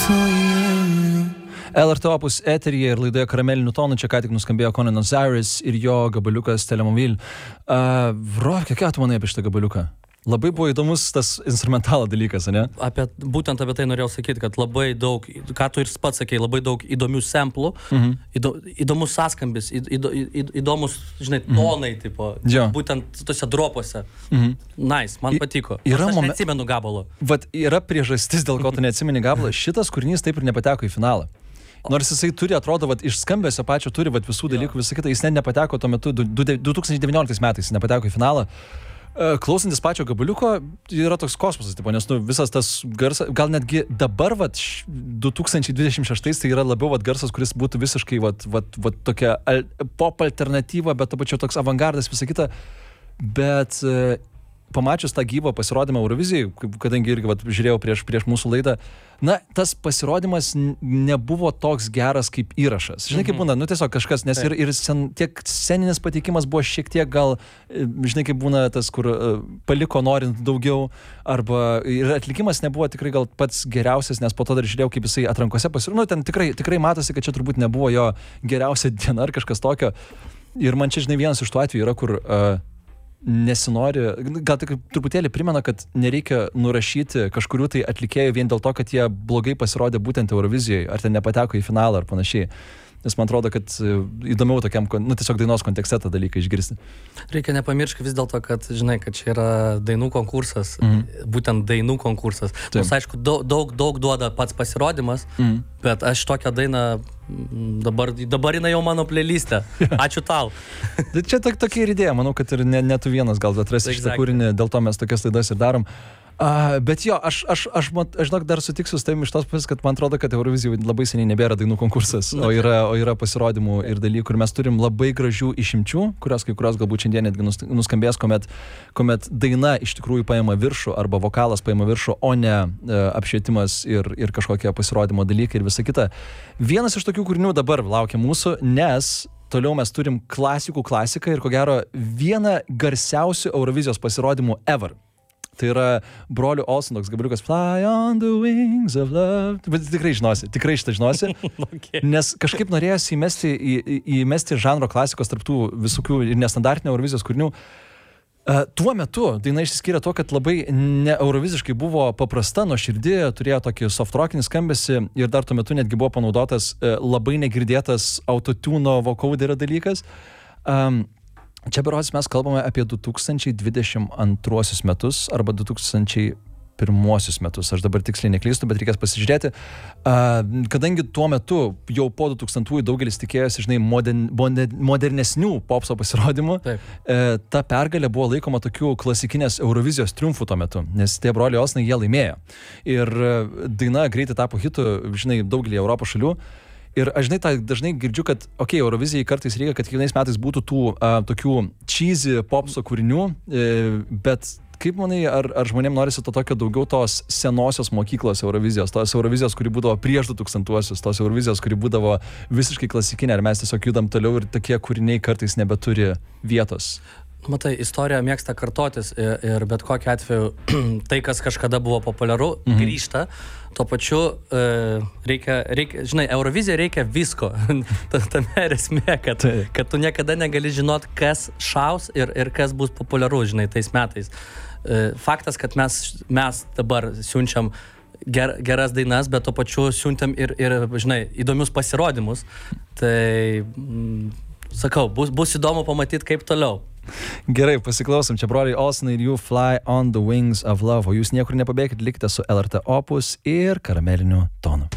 LRT Opus eteryje ir laidoje Karamelinių tonų, čia ką tik nuskambėjo Conan Osiris ir jo gabaliukas Telemoville. Rovke, ką tu manai apie šitą gabaliuką? Labai buvo įdomus tas instrumentalo dalykas, ne? Būtent apie tai norėjau sakyti, kad labai daug, ką tu ir pats sakei, labai daug įdomių samplų, įdomus sąskambis, įdomus, žinai, tonai, tipo, būtent tose dropuose. Nice, man patiko. Aš neatsimenu gabalo. Vat yra priežastis, dėl ko tu neatsimeni gabalą. Šitas kūrinys taip ir nepateko į finalą. Nors jisai turi, atrodo, vat, iš skambesio pačio turi vat, visų dalykų, visą kitą, jis net nepateko tuo metu, 2019 metais jis nepateko į finalą. Klausantis pačio gabaliuko yra toks kosmosas, tipo, nes visas tas garsas, gal netgi dabar, 2026 tai yra labiau garsas, kuris būtų visiškai tokia pop alternatyva, bet to pačiu toks avangardas, visą kitą, bet pamačius tą gyvą pasirodymą Eurovizijai, kadangi irgi žiūrėjau prieš mūsų laidą, na, tas pasirodymas nebuvo toks geras kaip įrašas. Žinai, kaip būna, tiesiog kažkas, nes ir tiek sceninis pateikimas buvo šiek tiek gal, žinai, kaip būna tas, kur paliko norint daugiau, arba ir atlikimas nebuvo tikrai gal pats geriausias, nes po to dar žiūrėjau, kaip jisai atrankose pasirodė. Ten tikrai matosi, kad čia turbūt nebuvo jo geriausia diena ar kažkas tokio. Ir man čia, žinai, vienas iš tų atvejų yra, kur nesinori, gal tik truputėlį primena, kad nereikia nurašyti kažkurių tai atlikėjų vien dėl to, kad jie blogai pasirodė būtent Eurovizijoje, ar ten nepateko į finalą ar panašiai. Nes man atrodo, kad įdomiau tokiam, tiesiog dainos kontekste tą dalyką išgirsti. Reikia nepamiršti vis dėlto, kad, žinai, kad čia yra dainų konkursas, būtent dainų konkursas. Mums, aišku, daug duoda pats pasirodymas, bet aš tokią dainą dabar jinai jau mano playliste. Ačiū tau. Čia tokia ir idėja, manau, kad ir ne tu vienas gal atrasi šitą kūrinį, dėl to mes tokias laidas ir darom. Bet jo, aš dar sutiksiu su tavimi iš tos pusės, kad man atrodo, kad Eurovizijoje labai seniai nebėra dainų konkursas, o yra pasirodymų ir dalykų, ir mes turim labai gražių išimčių, kai kurios galbūt šiandien netgi nuskambės, kuomet daina iš tikrųjų paima viršų, arba vokalas paima viršų, o ne apšvietimas ir kažkokie pasirodymo dalykai ir visa kita. Vienas iš tokių kūrinių dabar laukia mūsų, nes toliau mes turim klasikų klasiką ir ko gero vieną garsiausių Eurovizijos pasirodymų ever. Tai yra brolių Olsen toks gabaliukas Fly on the wings of love. Bet tikrai šitą žinosi. Okay. Nes kažkaip norėjosi įmesti žanro klasikos tarptų visokių ir nestandartinių Eurovizijos kūrinių. Tuo metu daina išsiskyrė to, kad labai ne euroviziškai buvo paprasta, nuoširdi, turėjo tokį soft-rockinį skambesį ir dar tuo metu netgi buvo panaudotas labai negirdėtas autotuno vocoderio dalykas. Čia berods mes kalbame apie 2022 metus arba 2001 metus. Aš dabar tiksliai neklystu, bet reikės pasižiūrėti. Kadangi tuo metu jau po 2000-ųjų daugelis tikėjosi, žinai, modernesnių popso pasirodymų, ta pergalė buvo laikoma tokių klasikinės Eurovizijos triumfų tuo metu, nes tie broliai Olsenai jie laimėjo. Ir daina greitai tapo hitu, žinai, daugelį Europos šalių. Ir aš dažnai girdžiu, kad, Eurovizijai kartais reikia, kad kiekvienais metais būtų tų tokių cheesy popso kūrinių, bet kaip manai, ar žmonėm norisi to tokio daugiau tos senosios mokyklos Eurovizijos, tos Eurovizijos, kuri būdavo prieš 2000-uosius, tos Eurovizijos, kuri būdavo visiškai klasikinė, ar mes tiesiog judam toliau ir tokie kūriniai kartais nebeturi vietos? Matai, istorija mėgsta kartotis ir bet kokiu atveju tai, kas kažkada buvo populiaru, grįžta. Tuo pačiu reikia, žinai, Eurovizija reikia visko. Tame esmė, kad tu niekada negali žinot, kas šaus ir kas bus populiaru, žinai, tais metais. Faktas, kad mes dabar siunčiam geras dainas, bet tuo pačiu siuntiam ir žinai, įdomius pasirodymus. Tai, sakau, bus įdomu pamatyti, kaip toliau. Gerai, pasiklausom, čia broliai Olsenai ir jų Fly on the wings of love, o jūs niekur nepabėkit, likite su LRT Opus ir Karameliniu tonu.